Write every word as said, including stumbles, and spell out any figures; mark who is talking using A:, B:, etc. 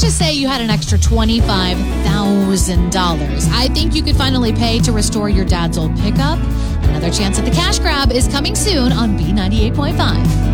A: just say you had an extra twenty-five thousand dollars. I think you could finally pay to restore your dad's old pickup. Another chance at the cash grab is coming soon on B ninety-eight point five.